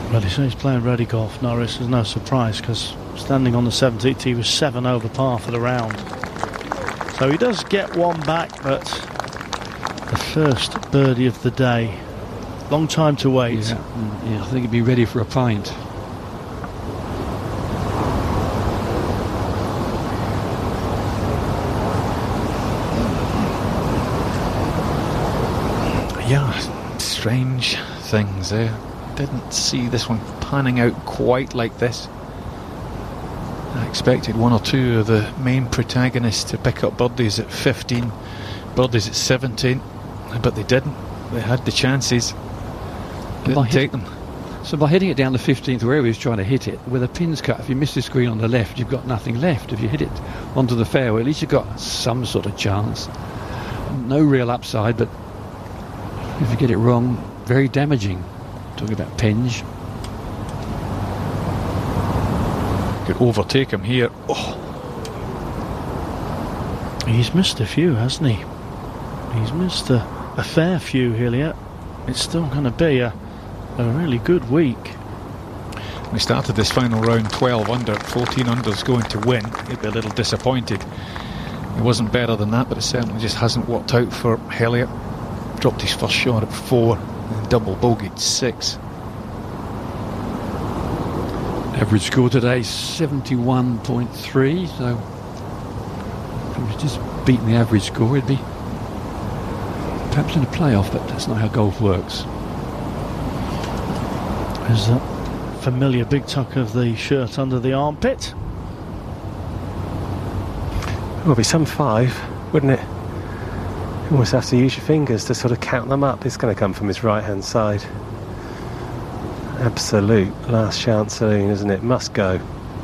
Well, he's playing ready golf, Norris. There's no surprise, because standing on the 17th, he was 7 over par for the round. So he does get one back, but the first birdie of the day. Long time to wait. Yeah, I think he'd be ready for a pint. Yeah, strange things there. Didn't see this one panning out quite like this. I expected one or two of the main protagonists to pick up birdies at 15, birdies at 17, but they didn't. They had the chances, didn't take them. So by hitting it down the 15th, wherever he was trying to hit it, with a pin's cut, if you miss the screen on the left, you've got nothing left. If you hit it onto the fairway, at least you've got some sort of chance. No real upside, but if you get it wrong, very damaging. Talking about Penge. Could overtake him here. Oh. He's missed a few, hasn't he? He's missed a fair few, Hillier. It's still going to be a really good week. We started this final round 12 under, 14 under's going to win. He'd be a little disappointed. It wasn't better than that, but it certainly just hasn't worked out for Hillier. Dropped his first shot at 4 and double bogeyed 6. Average score today 71.3, so if he was just beating the average score, he'd be perhaps in a playoff, but that's not how golf works. There's that familiar big tuck of the shirt under the armpit. It would be some 5, wouldn't it? You almost have to use your fingers to sort of count them up. It's going to come from his right hand side. Absolute last chance saloon, isn't it? Must go.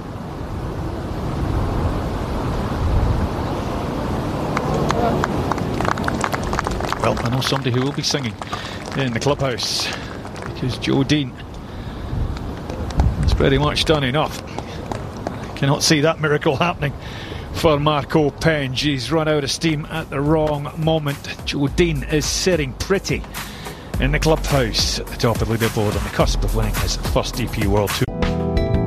Well, I know somebody who will be singing in the clubhouse, because Joe Dean has pretty much done enough. Cannot see that miracle happening for Marco Penge. He's run out of steam at the wrong moment. Joe Dean is sitting pretty in the clubhouse at the top of the leaderboard on the cusp of winning his first DP World Tour.